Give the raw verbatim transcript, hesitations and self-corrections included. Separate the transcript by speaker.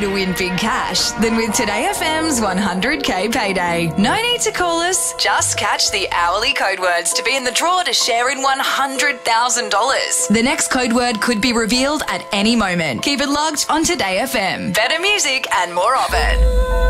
Speaker 1: to win big cash than with Today F M's one hundred K payday. No need to call us. Just catch the hourly code words to be in the draw to share in one hundred thousand dollars. The next code word could be revealed at any moment. Keep it logged on Today F M. Better music and more of it.